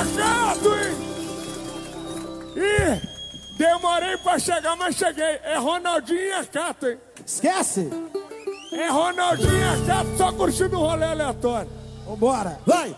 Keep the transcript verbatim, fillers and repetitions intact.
Acato, hein? Ih, demorei pra chegar, mas cheguei. É Ronaldinho e Acato, hein? Esquece! É Ronaldinho e Acato, só curtindo o rolê aleatório. Vambora! Vai!